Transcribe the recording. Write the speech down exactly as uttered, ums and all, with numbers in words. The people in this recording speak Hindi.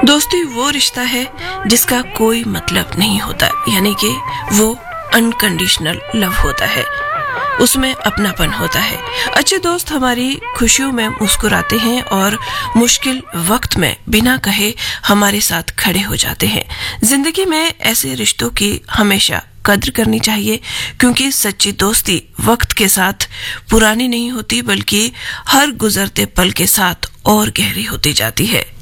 दोस्ती वो रिश्ता है जिसका कोई मतलब नहीं होता, यानी कि वो अनकंडीशनल लव होता है, उसमें अपनापन होता है। अच्छे दोस्त हमारी खुशियों में मुस्कुराते हैं और मुश्किल वक्त में बिना कहे हमारे साथ खड़े हो जाते हैं। जिंदगी में ऐसे रिश्तों की हमेशा कद्र करनी चाहिए, क्योंकि सच्ची दोस्ती वक्त के साथ पुरानी नहीं होती, बल्कि हर गुजरते पल के साथ और गहरी होती जाती है।